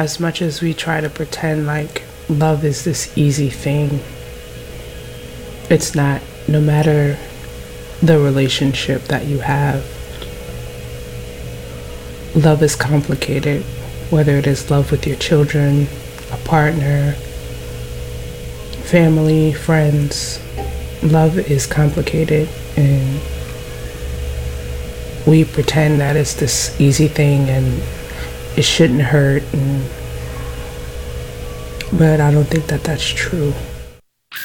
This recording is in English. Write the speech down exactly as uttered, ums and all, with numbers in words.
as much as we try to pretend like love is this easy thing, it's not. No matter the relationship that you have, love is complicated. Whether it is love with your children, a partner, family, friends, love is complicated, and we pretend that it's this easy thing and it shouldn't hurt, and but I don't think that that's true.